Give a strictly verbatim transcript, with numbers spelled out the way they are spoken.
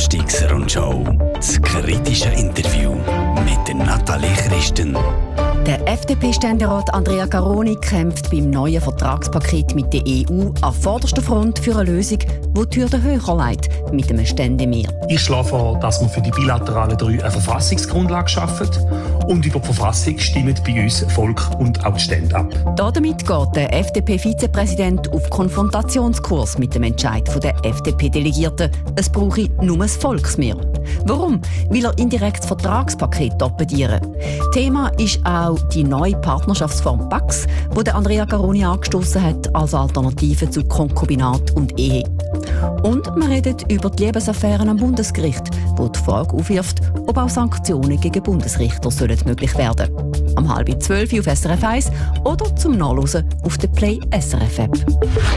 Samstagsrundschau. Das kritische Interview mit Nathalie Christen. Der F D P-Ständerat Andrea Garoni kämpft beim neuen Vertragspaket mit der E U an vorderster Front für eine Lösung, die die Hürden höher legt, mit einem Ständemehr. Ich schlage vor, dass wir für die bilateralen drei eine Verfassungsgrundlage schaffen und über die Verfassung stimmen bei uns Volk und auch die Stände ab. Damit geht der F D P-Vizepräsident auf Konfrontationskurs mit dem Entscheid der F D P-Delegierten. Es brauche nur ein Volksmehr. Warum? Weil er indirekt das Vertragspaket torpedieren. Thema ist auch die neue Partnerschaftsform PACS, die Andrea Garoni angestoßen hat als Alternative zu Konkubinat und Ehe. Und wir reden über die Liebesaffären am Bundesgericht, wo die Frage aufwirft, ob auch Sanktionen gegen Bundesrichter sollen möglich werden. Am halb zwölf auf S R F eins oder zum Nachlesen auf der Play S R F App.